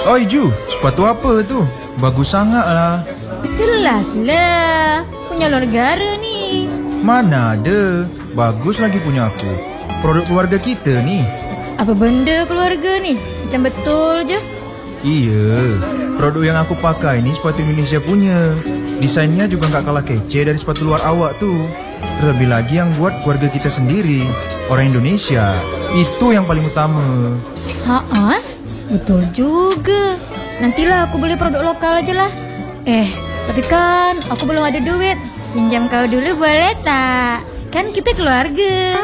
Oi Ju, sepatu apa tu? Bagus sangat lah. Jelaslah, punya luar negara ni. Mana ada, bagus lagi punya aku. Produk keluarga kita ni. Apa benda keluarga ni? Macam betul je. Iya, produk yang aku pakai ni sepatu Indonesia punya. Desainnya juga gak kalah kece dari sepatu luar awak tu. Terlebih lagi yang buat keluarga kita sendiri, orang Indonesia. Itu yang paling utama. Haa, betul juga. Nantilah aku beli produk lokal aja lah. Tapi kan aku belum ada duit. Pinjam kau dulu boleh tak? Kan kita keluarga.